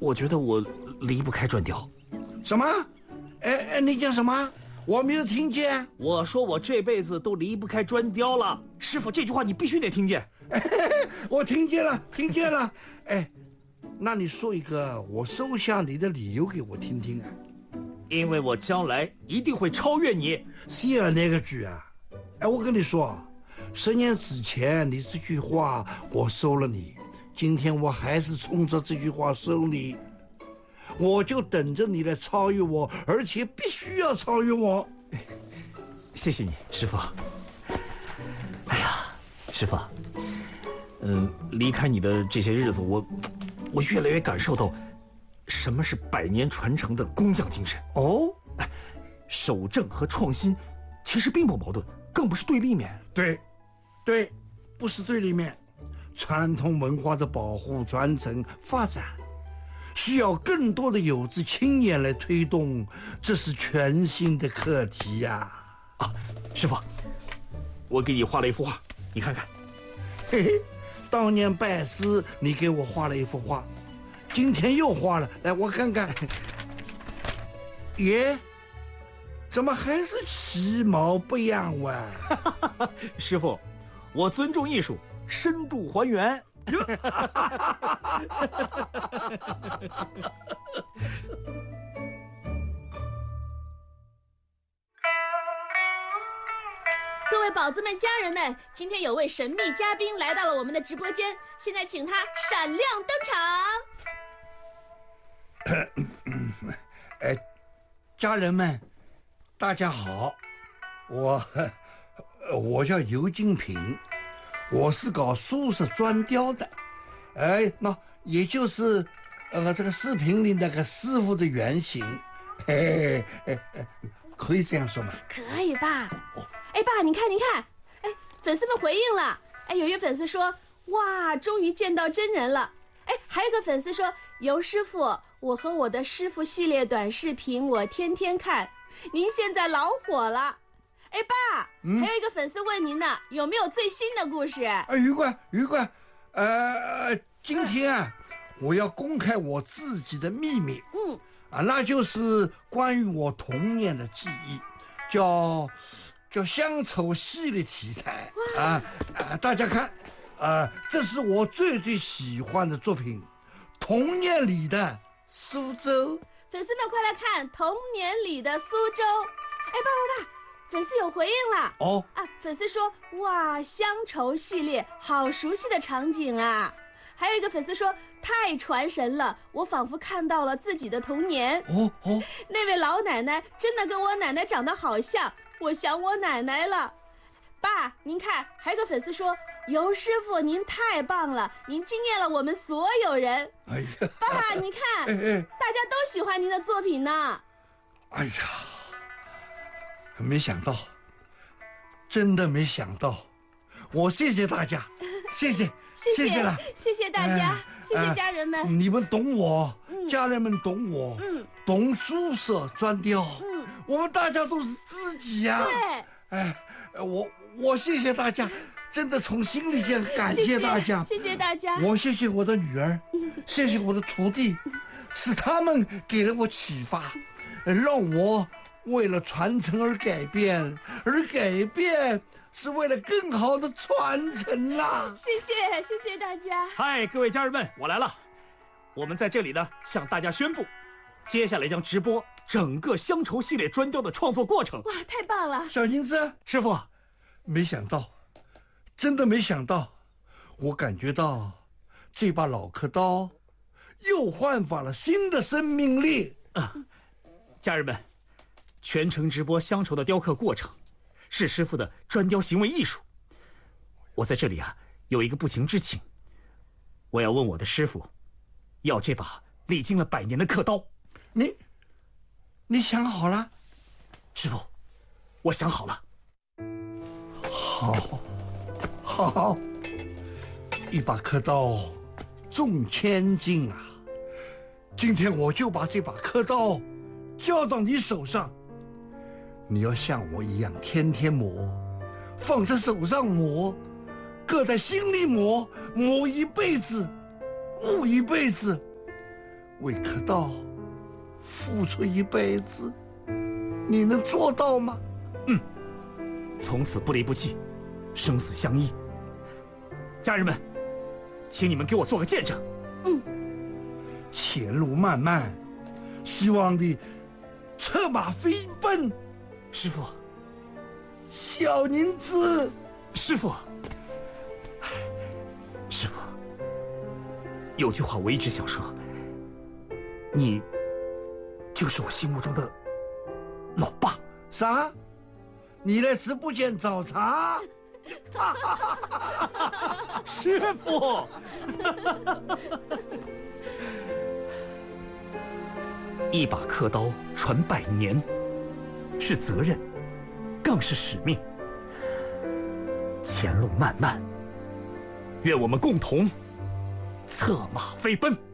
我觉得我离不开砖雕。 什么？你讲什么？我没有听见。 我说我这辈子都离不开砖雕了。师傅，这句话你必须得听见。 我听见了，听见了。那你说一个我收下你的理由给我听听啊。 因为我将来一定会超越你。 谁有那个句啊？我跟你说，10年之前你这句话我收了你，今天我还是冲着这句话收你，我就等着你来超越我，而且必须要超越我。 谢谢你，师傅。哎呀，师傅，离开你的这些日子，我越来越感受到什么是100年传承的工匠精神。 哦， 守正和创新其实并不矛盾，更不是对立面。 对，不是对立面。传统文化的保护、传承、发展，需要更多的有志青年来推动，这是全新的课题呀。 师傅，我给你画了一幅画，你看看。 嘿嘿，当年拜师你给我画了一幅画，今天又画了，来我看看。耶，怎么还是其貌不扬哇？ 师傅，我尊重艺术，深度还原。 各位宝子们、家人们，今天有位神秘嘉宾来到了我们的直播间，现在请他闪亮登场。 家人们，大家好，我叫尤金平，我是搞素色砖雕的，那也就是这个视频里那个师傅的原型，可以这样说吗？ 可以吧？爸，你看，粉丝们回应了。有位粉丝说，哇，终于见到真人了。还有个粉丝说，尤师傅，我和我的师傅系列短视频我天天看，您现在老火了。爸，还有一个粉丝问您呢，有没有最新的故事？ 愉快，今天啊，我要公开我自己的秘密，那就是关于我童年的记忆，叫乡愁系列题材大家看，这是我最喜欢的作品，童年里的苏州。 粉丝们快来看童年里的苏州。爸，粉丝有回应了。粉丝说，哇，乡愁系列好熟悉的场景啊。还有一个粉丝说，太传神了，我仿佛看到了自己的童年。那位老奶奶真的跟我奶奶长得好像，我想我奶奶了。爸，您看，还有个粉丝说，尤师傅您太棒了，您惊艳了我们所有人。爸，你看，大家都喜欢您的作品呢。 没想到，真的没想到，我谢谢大家，谢谢了， 谢谢大家，谢谢家人们， 你们懂我，家人们懂我，懂素色砖雕，我们大家都是知己呀。我谢谢大家，真的从心里想感谢大家， 谢谢大家。 我谢谢我的女儿，谢谢我的徒弟，是他们给了我启发，让我为了传承而改变，而改变是为了更好的传承啊！ 谢谢大家。 嗨，各位家人们，我来了。我们在这里呢，向大家宣布，接下来将直播整个乡愁系列砖雕的创作过程。 哇，太棒了！ 小金子， 师傅， 没想到，真的没想到，我感觉到这把老刻刀又焕发了新的生命力。 家人们，全程直播乡愁的雕刻过程，是师傅的砖雕行为艺术。我在这里啊，有一个不情之请，我要问我的师傅，要这把历经了100年的刻刀。 你想好了？ 师傅，我想好了。 好，一把刻刀重千斤啊！今天我就把这把刻刀交到你手上，你要像我一样天天磨，放在手上磨，搁在心里磨，磨一辈子，悟一辈子。 为客道付出一辈子，你能做到吗？ 从此不离不弃，生死相依。家人们，请你们给我做个见证。 前路漫漫，希望你策马飞奔。 师父， 小宁子， 师父，师父，有句话我一直想说，你就是我心目中的老爸。 啥？你来直播间找茬？ 师父，一把刻刀传百年，是责任，更是使命。前路漫漫，愿我们共同策马飞奔。